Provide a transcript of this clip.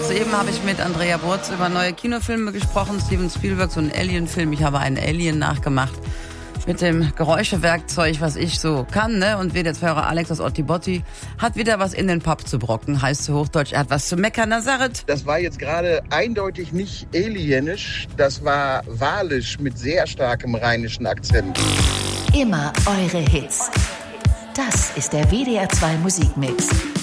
Soeben habe ich mit Andrea Burz über neue Kinofilme gesprochen. Steven Spielberg, so ein Alien-Film. Ich habe einen Alien nachgemacht mit dem Geräuschewerkzeug, was ich so kann, ne? Und WD2-Hörer Alex aus Ottibotti hat wieder was in den Pub zu brocken. Heißt zu Hochdeutsch, er hat was zu meckern, Nazareth. Das war jetzt gerade eindeutig nicht alienisch, das war walisch mit sehr starkem rheinischen Akzent. Immer eure Hits. Das ist der WDR 2 Musikmix.